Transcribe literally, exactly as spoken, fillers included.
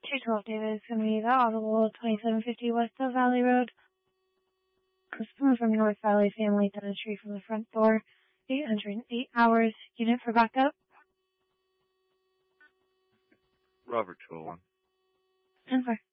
two twelve David, it's going to be the Audible twenty-seven fifty West of Valley Road. Customer from North Valley Family Dentistry from the front door. eight hundred eight hours. Unit for backup. Robert two oh one. And for.